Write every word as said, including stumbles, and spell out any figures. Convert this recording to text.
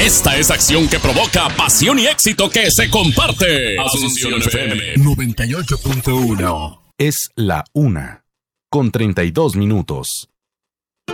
Esta es acción que provoca pasión y éxito que se comparte. Asunción F M noventa y ocho punto uno. Es la una, con treinta y dos minutos.